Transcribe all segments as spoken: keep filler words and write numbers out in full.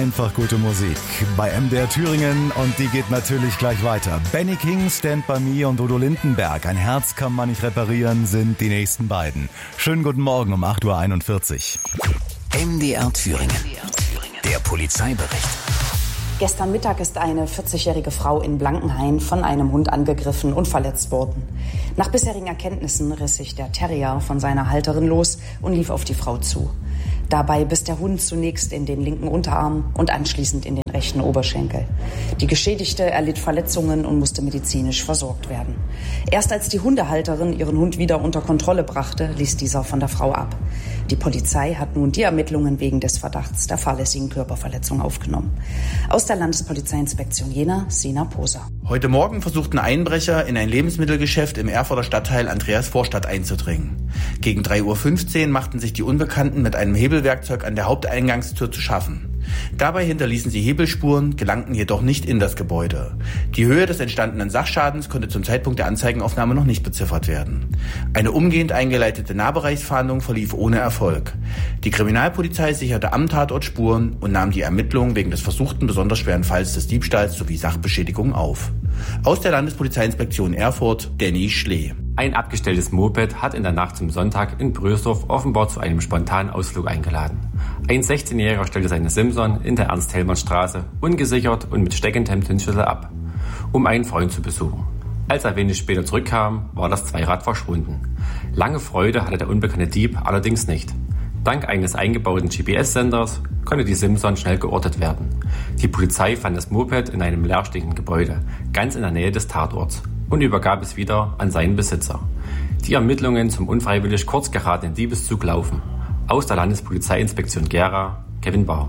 einfach gute Musik bei M D R Thüringen und die geht natürlich gleich weiter. Benny King, Stand By Me und Udo Lindenberg, Ein Herz kann man nicht reparieren, sind die nächsten beiden. Schönen guten Morgen um acht Uhr einundvierzig. M D R Thüringen, der Polizeibericht. Gestern Mittag ist eine vierzigjährige Frau in Blankenhain von einem Hund angegriffen und verletzt worden. Nach bisherigen Erkenntnissen riss sich der Terrier von seiner Halterin los und lief auf die Frau zu. Dabei biss der Hund zunächst in den linken Unterarm und anschließend in den rechten Oberschenkel. Die Geschädigte erlitt Verletzungen und musste medizinisch versorgt werden. Erst als die Hundehalterin ihren Hund wieder unter Kontrolle brachte, ließ dieser von der Frau ab. Die Polizei hat nun die Ermittlungen wegen des Verdachts der fahrlässigen Körperverletzung aufgenommen. Aus der Landespolizeiinspektion Jena, Sina Poser. Heute Morgen versuchten Einbrecher in ein Lebensmittelgeschäft im Erfurter Stadtteil Andreasvorstadt einzudringen. Gegen drei Uhr fünfzehn machten sich die Unbekannten mit einem Hebelwerkzeug an der Haupteingangstür zu schaffen. Dabei hinterließen sie Hebelspuren, gelangten jedoch nicht in das Gebäude. Die Höhe des entstandenen Sachschadens konnte zum Zeitpunkt der Anzeigenaufnahme noch nicht beziffert werden. Eine umgehend eingeleitete Nahbereichsfahndung verlief ohne Erfolg. Die Kriminalpolizei sicherte am Tatort Spuren und nahm die Ermittlungen wegen des versuchten besonders schweren Falls des Diebstahls sowie Sachbeschädigung auf. Aus der Landespolizeiinspektion Erfurt, Danny Schlee. Ein abgestelltes Moped hat in der Nacht zum Sonntag in Brösdorf offenbar zu einem spontanen Ausflug eingeladen. Ein sechzehnjähriger stellte seine Simson in der Ernst-Hellmann-Straße ungesichert und mit steckendem Zündschlüssel ab, um einen Freund zu besuchen. Als er wenig später zurückkam, war das Zweirad verschwunden. Lange Freude hatte der unbekannte Dieb allerdings nicht. Dank eines eingebauten G P S-Senders konnte die Simson schnell geortet werden. Die Polizei fand das Moped in einem leerstehenden Gebäude, ganz in der Nähe des Tatorts, und übergab es wieder an seinen Besitzer. Die Ermittlungen zum unfreiwillig kurz geratenen Diebeszug laufen. Aus der Landespolizeiinspektion Gera, Kevin Baur.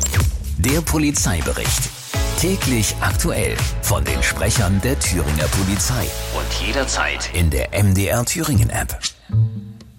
Der Polizeibericht. Täglich aktuell von den Sprechern der Thüringer Polizei. Und jederzeit in der M D R Thüringen App.